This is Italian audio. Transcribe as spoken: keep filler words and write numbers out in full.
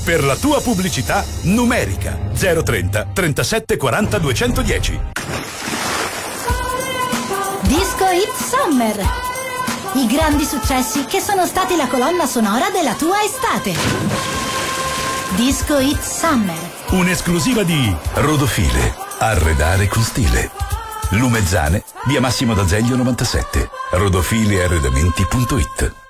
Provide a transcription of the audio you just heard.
Per la tua pubblicità, Numerica zero trenta trentasette quaranta duecentodieci. Disco Hit Summer. I grandi successi che sono stati la colonna sonora della tua estate. Disco Hit Summer. Un'esclusiva di Rodofile. Arredare con stile. Lumezzane, via Massimo d'Azeglio novantasette. rodofile arredamenti punto it.